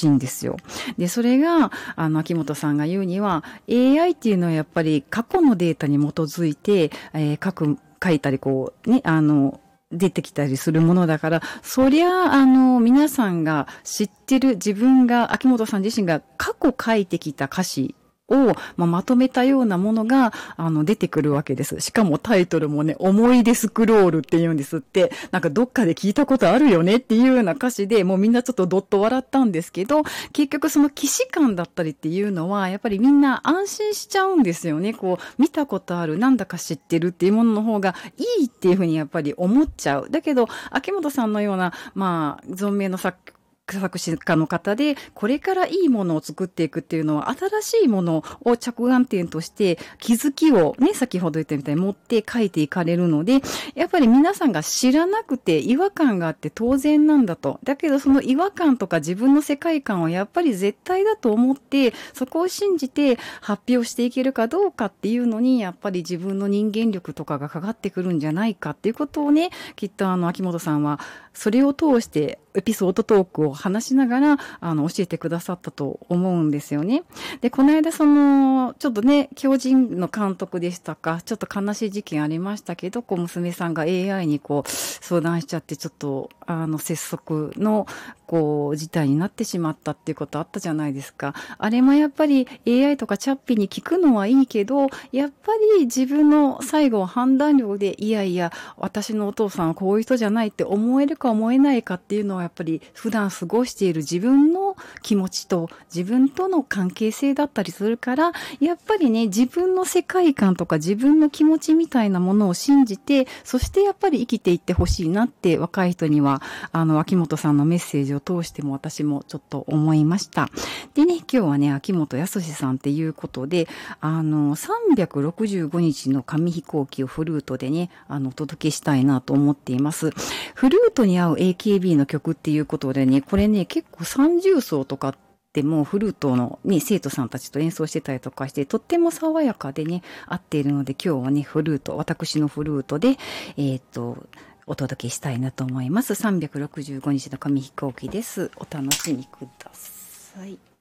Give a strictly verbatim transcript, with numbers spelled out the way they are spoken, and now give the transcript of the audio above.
しいんですよ。で、それが、あの、秋元さんが言うには、エーアイ っていうのはやっぱり過去のデータに基づいて、えー、書く、書いたり、こう、ね、あの、出てきたりするものだから、そりゃ、あの、皆さんが知ってる自分が、秋元さん自身が過去書いてきた歌詞を、まあ、まとめたようなものが、あの、出てくるわけです。しかもタイトルもね、思い出スクロールって言うんですって、なんかどっかで聞いたことあるよねっていうような歌詞で、もうみんなちょっとどっと笑ったんですけど、結局その既視感だったりっていうのは、やっぱりみんな安心しちゃうんですよね。こう、見たことある、なんだか知ってるっていうものの方がいいっていうふうにやっぱり思っちゃう。だけど、秋元さんのような、まあ、存命の作作詞家の方で、これからいいものを作っていくっていうのは、新しいものを着眼点として、気づきをね、先ほど言ったみたいに持って書いていかれるので、やっぱり皆さんが知らなくて違和感があって当然なんだと。だけどその違和感とか自分の世界観はやっぱり絶対だと思って、そこを信じて発表していけるかどうかっていうのに、やっぱり自分の人間力とかがかかってくるんじゃないかっていうことをね、きっとあの、秋元さんは、それを通してエピソードトークを話しながら、あの、教えてくださったと思うんですよね。で、この間その、ちょっとね、狂人の監督でしたか、ちょっと悲しい事件ありましたけど、こう、娘さんが エーアイ にこう、相談しちゃって、ちょっと、あの、拙速の、こう、事態になってしまったっていうことあったじゃないですか。あれもやっぱり エーアイ とかチャッピーに聞くのはいいけど、やっぱり自分の最後判断力で、いやいや、私のお父さんはこういう人じゃないって思えるか思えないかっていうのはやっぱり普段過ごしている自分の気持ちと自分との関係性だったりするから、やっぱりね、自分の世界観とか自分の気持ちみたいなものを信じて、そしてやっぱり生きていってほしいなって若い人には、あの、秋元さんのメッセージを通しても私もちょっと思いました。でね、今日はね、秋元康さんっていうことで、あの、さんびゃくろくじゅうごにちの紙飛行機をフルートでね、あの、お届けしたいなと思っています。フルートに合う エーケービー の曲っていうことでね、これね、結構三重奏とかでもフルートのね、生徒さんたちと演奏してたりとかして、とっても爽やかでね、合っているので、今日はね、フルート、私のフルートで、えっと、お届けしたいなと思います。さんびゃくろくじゅうごにちの紙飛行機です。お楽しみください。